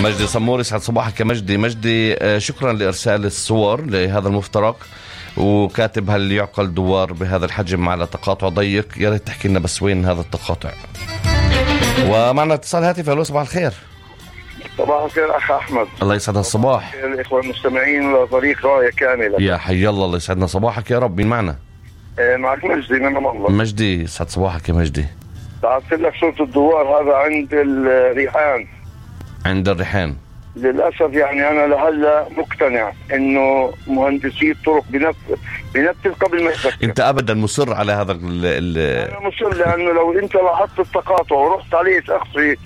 مجدي صمور، يسعد صباحك يا مجدي. مجدي شكرا لإرسال الصور لهذا المفترق، وكاتب هل يعقل دوار بهذا الحجم على تقاطع ضيق؟ يا ريت تحكي لنا بس وين هذا التقاطع. ومعنا اتصال هاتفي. الو صباح الخير. صباح الخير أخ أحمد. الله يسعد الصباح. الإخوة المستمعين لطريق راية كاملة. يا حي الله يسعدنا صباحك يا رب. مين معنا؟ معك مجدي من الله. مجدي يسعد صباحك يا مجدي. بعثت لك صوت الدوار هذا عند الريحان. عند الريحان. للأسف يعني أنا لهلا مقتنع إنه مهندسي الطرق بنفذ قبل ما يفكر. أنت أبدا مصر على هذا أنا مصر، لأنه لو أنت لاحظت التقاطع ورحت عليه شخصي